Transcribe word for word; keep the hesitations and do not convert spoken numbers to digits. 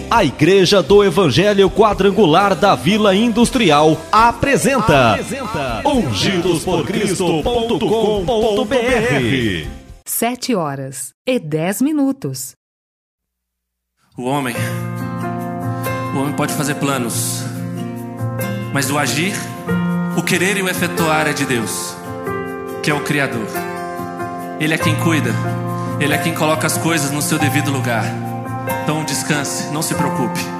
A Igreja do Evangelho Quadrangular da Vila Industrial apresenta, apresenta ungidos por cristo ponto com ponto b r. Sete horas e dez minutos. O homem, o homem pode fazer planos, mas o agir, o querer e o efetuar é de Deus, que é o Criador. Ele é quem cuida, Ele é quem coloca as coisas no seu devido lugar. Então descanse, não se preocupe.